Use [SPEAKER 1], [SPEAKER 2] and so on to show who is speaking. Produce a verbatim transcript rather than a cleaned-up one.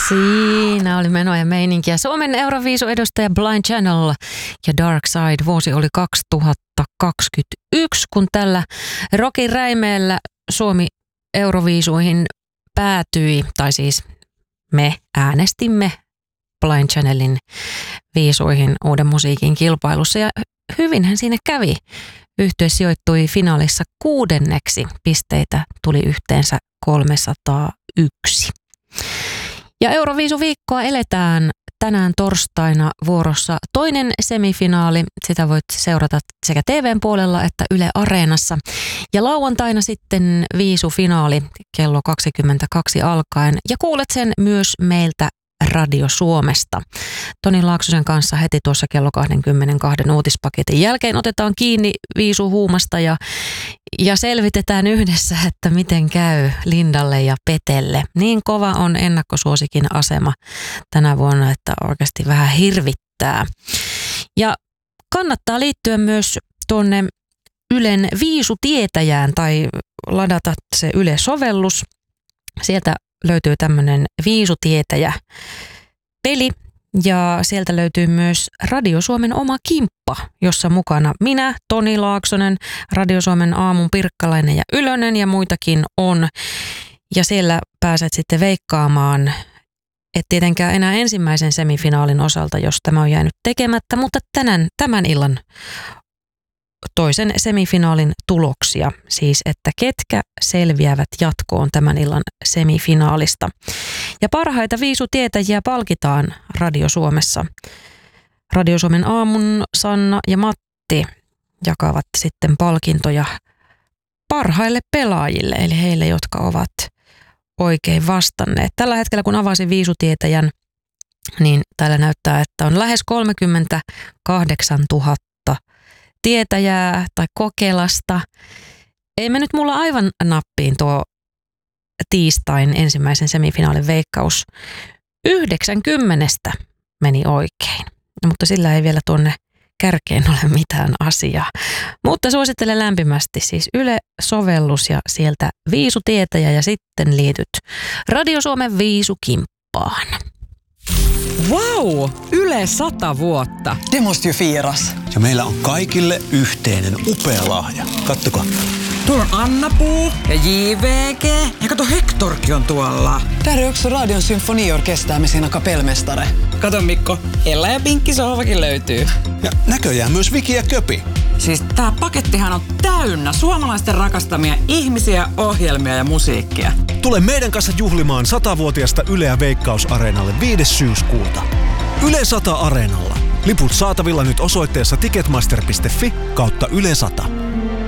[SPEAKER 1] Siinä oli menoa ja meininkiä. Suomen Euroviisu-edustaja Blind Channel ja Dark Side. Vuosi oli kaksituhattakaksikymmentäyksi, kun tällä rockin räimeellä Suomi Euroviisuihin päätyi, tai siis me äänestimme Blind Channelin viisuihin uuden musiikin kilpailussa ja hyvinhän siinä kävi. Yhtye sijoittui finaalissa kuudenneksi, pisteitä tuli yhteensä kolmesataayksi. Ja Euroviisuviikkoa eletään tänään torstaina vuorossa toinen semifinaali. Sitä voit seurata sekä T V:n puolella että Yle Areenassa. Ja lauantaina sitten viisufinaali kello kaksikymmentäkaksi alkaen. Ja kuulet sen myös meiltä Radio Suomesta. Toni Laaksosen kanssa heti tuossa kello kaksikymmentäkaksi uutispaketin jälkeen otetaan kiinni viisuhuumasta ja, ja selvitetään yhdessä, että miten käy Lindalle ja Petelle. Niin kova on ennakkosuosikin asema tänä vuonna, että oikeasti vähän hirvittää. Ja kannattaa liittyä myös tuonne Ylen viisutietäjään tai ladata se Yle-sovellus. Sieltä löytyy tämmöinen viisutietäjä peli ja sieltä löytyy myös Radio Suomen oma kimppa, jossa mukana minä, Toni Laaksonen, Radio Suomen aamun Pirkkalainen ja Ylönen ja muitakin on. Ja siellä pääset sitten veikkaamaan, et tietenkään enää ensimmäisen semifinaalin osalta, jos tämä on jäänyt tekemättä, mutta tänään, tämän illan toisen semifinaalin tuloksia, siis että ketkä selviävät jatkoon tämän illan semifinaalista. Ja parhaita viisutietäjiä palkitaan Radio Suomessa. Radio Suomen aamun Sanna ja Matti jakavat sitten palkintoja parhaille pelaajille, eli heille, jotka ovat oikein vastanneet. Tällä hetkellä, kun avasin viisutietäjän, niin täällä näyttää, että on lähes kolmekymmentäkahdeksantuhatta tietäjää tai kokelasta. Ei mennyt mulla aivan nappiin tuo tiistain ensimmäisen semifinaalin veikkaus. yhdeksänkymmentä meni oikein, mutta sillä ei vielä tuonne kärkeen ole mitään asiaa. Mutta suosittelen lämpimästi siis Yle-sovellus ja sieltä viisutietäjä ja sitten liityt Radio Suomen viisukimppaan.
[SPEAKER 2] Vau! Yle sata vuotta.
[SPEAKER 3] Det måste ju firas.
[SPEAKER 4] Ja meillä on kaikille yhteinen upea lahja. Kattokaa.
[SPEAKER 2] Tuolla on Anna-Puu ja J V G. Ja kato, Hectorkin on tuolla.
[SPEAKER 3] Där är också Radion symfoniorkester med sina kapellmästare.
[SPEAKER 2] Kato Mikko, Ella ja Pinkki sohvakin löytyy.
[SPEAKER 4] Ja näköjään myös Viki ja Köpi.
[SPEAKER 2] Siis tää pakettihan on täynnä suomalaisten rakastamia ihmisiä, ohjelmia ja musiikkia.
[SPEAKER 5] Tule meidän kanssa juhlimaan satavuotiasta Yleä Veikkaus-areenalle viides syyskuuta. Yle sata Areenalla. Liput saatavilla nyt osoitteessa ticketmaster piste fi kautta Yle sata.